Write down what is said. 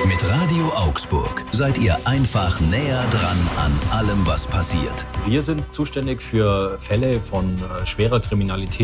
Mit Radio Augsburg seid ihr einfach näher dran an allem, was passiert. Wir sind zuständig für Fälle von schwerer Kriminalität.